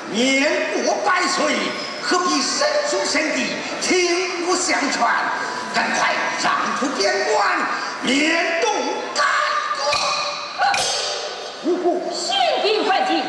年过百岁，何必身祖身地，听不相传？赶快让出边关，免动干戈！ 无故兴兵还击，